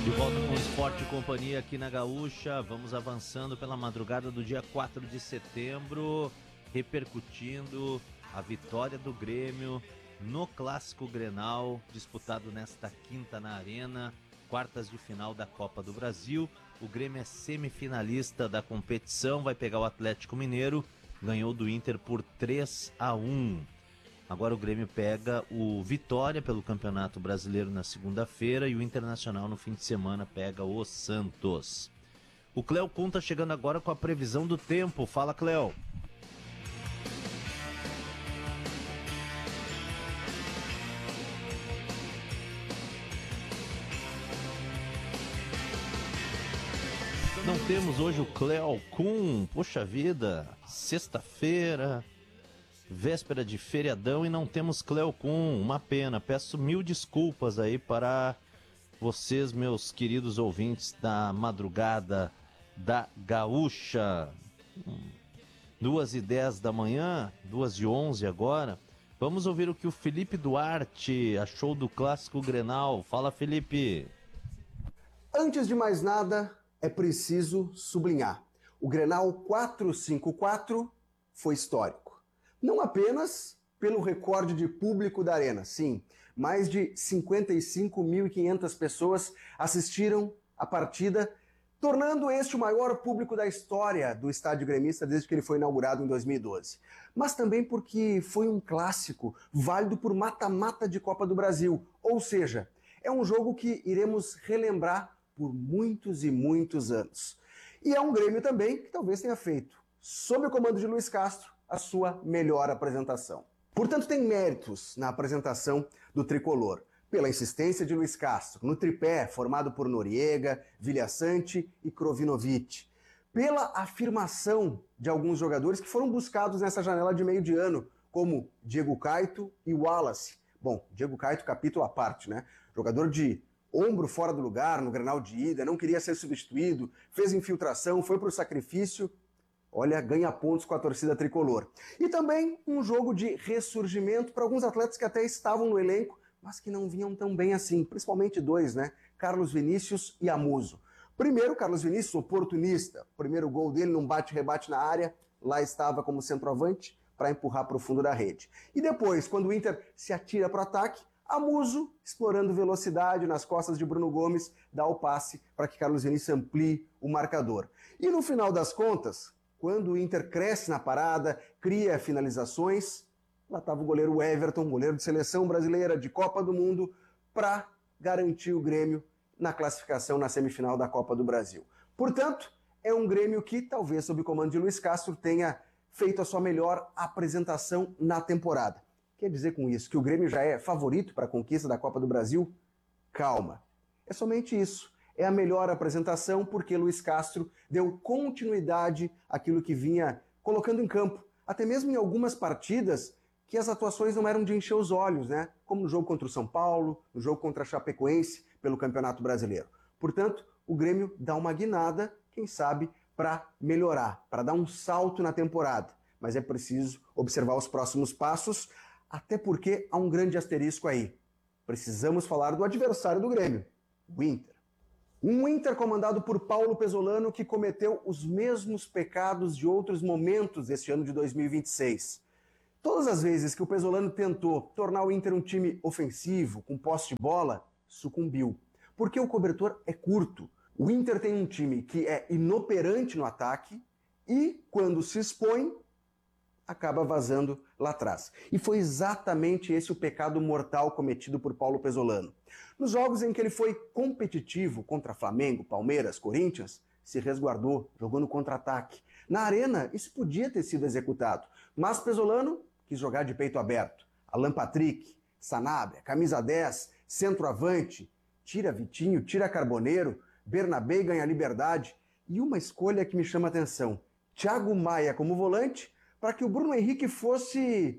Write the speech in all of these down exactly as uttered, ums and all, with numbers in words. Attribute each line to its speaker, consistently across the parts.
Speaker 1: De volta com o Esporte e Companhia aqui na Gaúcha. Vamos avançando pela madrugada do dia quatro de setembro, repercutindo a vitória do Grêmio no Clássico Grenal, disputado nesta quinta na Arena, quartas de final da Copa do Brasil. O Grêmio é semifinalista da competição, vai pegar o Atlético Mineiro, ganhou do Inter por três a um. Agora o Grêmio pega o Vitória pelo Campeonato Brasileiro na segunda-feira e o Internacional no fim de semana pega o Santos. O Cléo Kuhn tá chegando agora com a previsão do tempo. Fala, Cléo. Não temos hoje o Cléo Kuhn. Poxa vida, sexta-feira, véspera de feriadão e não temos Cléo Kuhn, uma pena. Peço mil desculpas aí para vocês, meus queridos ouvintes da madrugada da Gaúcha. Duas e dez da manhã, duas e onze agora. Vamos ouvir o que o Felipe Duarte achou do Clássico Grenal. Fala, Felipe.
Speaker 2: Antes de mais nada, é preciso sublinhar. O Grenal quatrocentos e cinquenta e quatro foi histórico. Não apenas pelo recorde de público da Arena, sim, mais de cinquenta e cinco mil e quinhentas pessoas assistiram a partida, tornando este o maior público da história do estádio gremista desde que ele foi inaugurado em dois mil e doze. Mas também porque foi um clássico válido por mata-mata de Copa do Brasil, ou seja, é um jogo que iremos relembrar por muitos e muitos anos. E é um Grêmio também que talvez tenha feito, sob o comando de Luiz Castro, a sua melhor apresentação. Portanto, tem méritos na apresentação do tricolor, pela insistência de Luiz Castro, no tripé formado por Noriega, Vilhaçante e Krovinovic, pela afirmação de alguns jogadores que foram buscados nessa janela de meio de ano, como Diego Caito e Wallace. Bom, Diego Caito, capítulo à parte, né? Jogador de ombro fora do lugar no Grenal de ida, não queria ser substituído, fez infiltração, foi para o sacrifício. Olha, ganha pontos com a torcida tricolor. E também um jogo de ressurgimento para alguns atletas que até estavam no elenco, mas que não vinham tão bem assim, principalmente dois, né? Carlos Vinícius e Amuso. Primeiro, Carlos Vinícius, oportunista. Primeiro gol dele num bate-rebate na área, lá estava como centroavante para empurrar para o fundo da rede. E depois, quando o Inter se atira para o ataque, Amuso, explorando velocidade nas costas de Bruno Gomes, dá o passe para que Carlos Vinícius amplie o marcador. E no final das contas, quando o Inter cresce na parada, cria finalizações, lá estava o goleiro Everton, goleiro de seleção brasileira, de Copa do Mundo, para garantir o Grêmio na classificação na semifinal da Copa do Brasil. Portanto, é um Grêmio que, talvez sob o comando de Luiz Castro, tenha feito a sua melhor apresentação na temporada. Quer dizer com isso que o Grêmio já é favorito para a conquista da Copa do Brasil? Calma. É somente isso. É a melhor apresentação porque Luiz Castro deu continuidade àquilo que vinha colocando em campo. Até mesmo em algumas partidas que as atuações não eram de encher os olhos, né? Como no jogo contra o São Paulo, no jogo contra a Chapecoense pelo Campeonato Brasileiro. Portanto, o Grêmio dá uma guinada, quem sabe, para melhorar, para dar um salto na temporada. Mas é preciso observar os próximos passos, até porque há um grande asterisco aí. Precisamos falar do adversário do Grêmio, o Inter. Um Inter comandado por Paulo Pesolano que cometeu os mesmos pecados de outros momentos deste ano de dois mil e vinte e seis. Todas as vezes que o Pesolano tentou tornar o Inter um time ofensivo, com posse de bola, sucumbiu. Porque o cobertor é curto. O Inter tem um time que é inoperante no ataque e, quando se expõe, acaba vazando lá atrás. E foi exatamente esse o pecado mortal cometido por Paulo Pesolano. Nos jogos em que ele foi competitivo contra Flamengo, Palmeiras, Corinthians, se resguardou, jogou no contra-ataque. Na Arena, isso podia ter sido executado, mas Pesolano quis jogar de peito aberto. Alan Patrick, Sanabria, camisa dez, centroavante, tira Vitinho, tira Carboneiro, Bernabé ganha liberdade. E uma escolha que me chama a atenção, Thiago Maia como volante, para que o Bruno Henrique fosse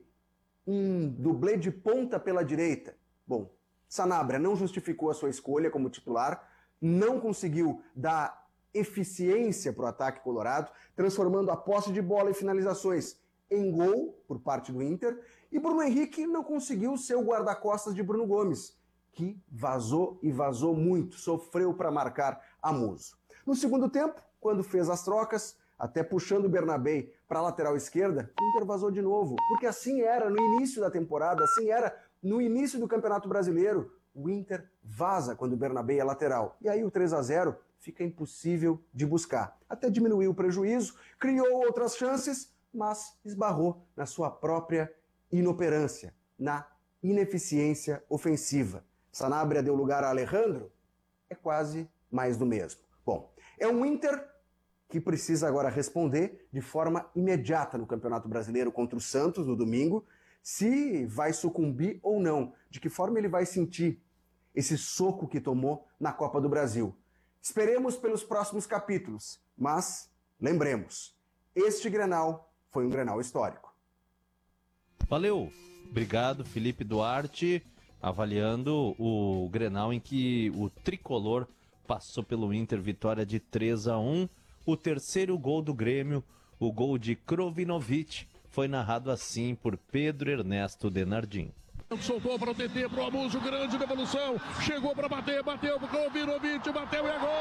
Speaker 2: um dublê de ponta pela direita. Bom, Sanabria não justificou a sua escolha como titular, não conseguiu dar eficiência para o ataque colorado, transformando a posse de bola e finalizações em gol por parte do Inter, e Bruno Henrique não conseguiu ser o guarda-costas de Bruno Gomes, que vazou e vazou muito, sofreu para marcar a Muso. No segundo tempo, quando fez as trocas, até puxando o Bernabé para a lateral esquerda, o Inter vazou de novo, porque assim era no início da temporada, assim era no início do Campeonato Brasileiro. O Inter vaza quando o Bernabé é lateral, e aí o três a zero fica impossível de buscar. Até diminuiu o prejuízo, criou outras chances, mas esbarrou na sua própria inoperância, na ineficiência ofensiva. Sanabria deu lugar a Alejandro? É quase mais do mesmo. Bom, é um Inter que precisa agora responder de forma imediata no Campeonato Brasileiro contra o Santos no domingo, se vai sucumbir ou não, de que forma ele vai sentir esse soco que tomou na Copa do Brasil. Esperemos pelos próximos capítulos, mas lembremos, este Grenal foi um Grenal histórico.
Speaker 1: Valeu, obrigado Felipe Duarte, avaliando o Grenal em que o tricolor passou pelo Inter, vitória de três a um. O terceiro gol do Grêmio, o gol de Krovinovic, foi narrado assim por Pedro Ernesto Denardim.
Speaker 3: Soltou para o T T, para o Amuso, grande devolução, chegou para bater, bateu para o Krovinovic, bateu e é gol!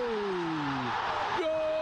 Speaker 3: Gol!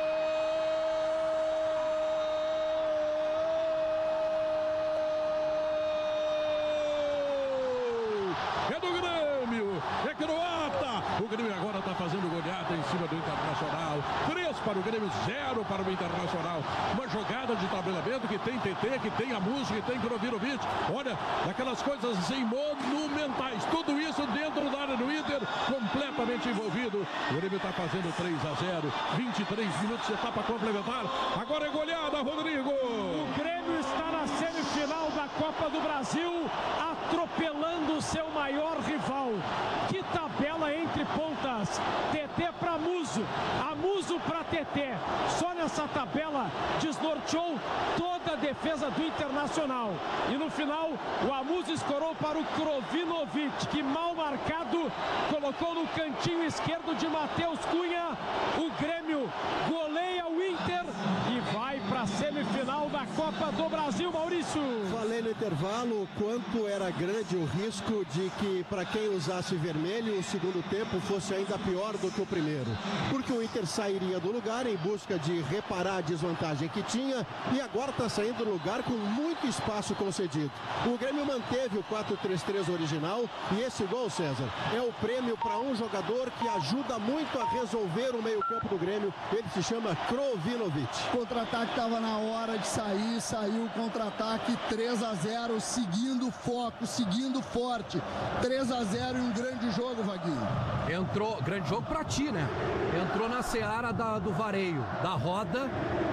Speaker 3: É do Grêmio, é croata! O Grêmio agora está fazendo goleada em cima do Internacional. três para o Grêmio, zero para o Internacional. Uma jogada de tabelamento que tem T T, que tem Amuso, que tem Krovinovic. Olha, aquelas coisas assim monumentais. Tudo isso dentro da área do Inter, completamente envolvido. O Grêmio está fazendo três a zero. vinte e três minutos, etapa complementar. Agora é goleada, Rodrigo!
Speaker 4: O Grêmio está na semifinal da Copa do Brasil, atropelando o seu maior rival. Que tabela entre pontas. T T para Amuso, Amuso para T T. Só nessa tabela desnorteou toda a defesa do Internacional. E no final, o Amuso escorou para o Krovinovic, que mal marcado colocou no cantinho esquerdo de Matheus Cunha. O Grêmio goleia o Inter e vai para a semifinal da Copa do Brasil, Maurício.
Speaker 5: Falei no intervalo o quanto era grande o risco de que, para quem usasse vermelho, o segundo tempo fosse ainda pior do que o primeiro. Porque o Inter sairia do lugar em busca de reparar a desvantagem que tinha e agora está saindo do lugar com muito espaço concedido. O Grêmio manteve o quatro três três original e esse gol, César, é o prêmio para um jogador que ajuda muito a resolver o meio-campo do Grêmio. Ele se chama Krovinovic.
Speaker 6: O contra-ataque estava na hora de sair, saiu o contra-ataque, três a zero, seguindo foco, seguindo forte. três a zero e um grande jogo, Vaguinho.
Speaker 7: Entrou, grande jogo pra ti, né? Entrou na seara da, do vareio, da roda,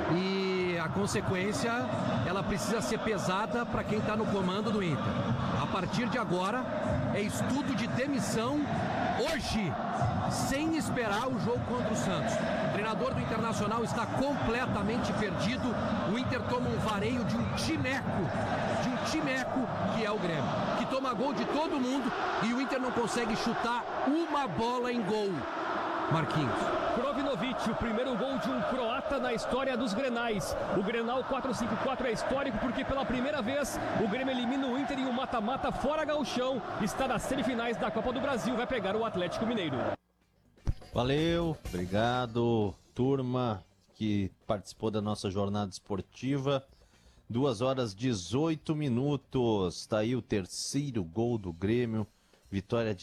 Speaker 7: e a consequência, ela precisa ser pesada para quem tá no comando do Inter. A partir de agora, é estudo de demissão hoje, sem esperar o jogo contra o Santos. O treinador do Internacional está completamente perdido. O Inter toma um vareio de um timeco, de um timeco que é o Grêmio, que toma gol de todo mundo e o Inter não consegue chutar uma bola em gol. Marquinhos.
Speaker 4: Krovinovic, o primeiro gol de um croata na história dos Grenais. O Grenal quatro cinco quatro é histórico porque pela primeira vez o Grêmio elimina o Inter em um mata-mata fora gauchão. Está nas semifinais da Copa do Brasil, vai pegar o Atlético Mineiro.
Speaker 1: Valeu, obrigado, turma que participou da nossa jornada esportiva. duas horas e dezoito minutos, tá aí o terceiro gol do Grêmio, vitória de